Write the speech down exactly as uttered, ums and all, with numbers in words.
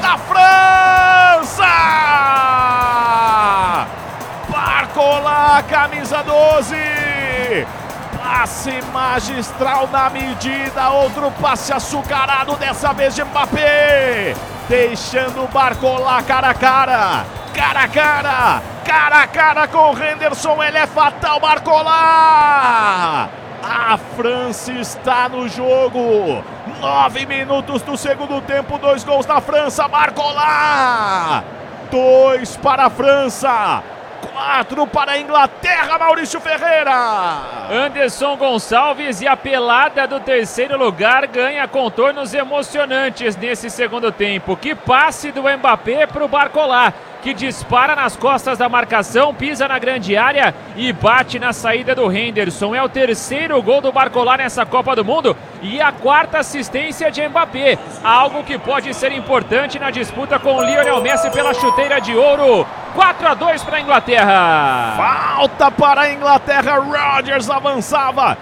da França! Barcola, camisa doze! Passe magistral na medida, outro passe açucarado, dessa vez de Mbappé, deixando o Barcola cara a cara, cara a cara, cara a cara com o Henderson, ele é fatal, Barcola! A França está no jogo, nove minutos do segundo tempo, dois gols da França, Barcola! Dois para a França, quatro para a Inglaterra, Maurício Ferreira. Anderson Gonçalves, e a pelada do terceiro lugar ganha contornos emocionantes nesse segundo tempo. Que passe do Mbappé para o Barcola, que dispara nas costas da marcação, pisa na grande área e bate na saída do Henderson. É o terceiro gol do Barcola nessa Copa do Mundo e a quarta assistência de Mbappé, algo que pode ser importante na disputa com o Lionel Messi pela chuteira de ouro. quatro a dois para a Inglaterra. Falta para a Inglaterra, Rodgers avançava.